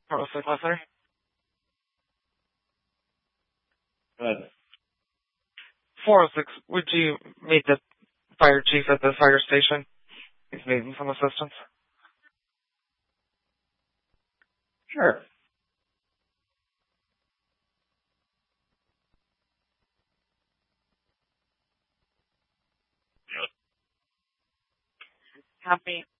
406 Leslie. Good. 406, would you meet the fire chief at the fire station? He's needing some assistance. Sure. Happy